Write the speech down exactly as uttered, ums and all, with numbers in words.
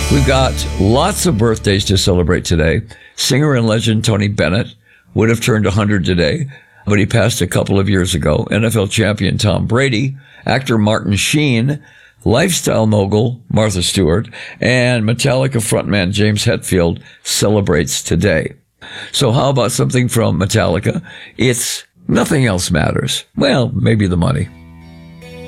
We've got lots of birthdays to celebrate today. Singer and legend Tony Bennett would have turned one hundred today, but he passed a couple of years ago. N F L champion Tom Brady, actor Martin Sheen, lifestyle mogul Martha Stewart, and Metallica frontman James Hetfield celebrates today. So how about something from Metallica? It's Nothing Else Matters. Well, maybe the money.